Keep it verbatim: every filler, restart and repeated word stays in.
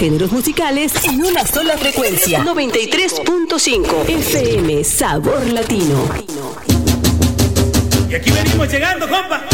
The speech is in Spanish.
géneros musicales en una sola frecuencia. noventa y tres punto cinco F M Sabor Latino. Y aquí venimos llegando, compa.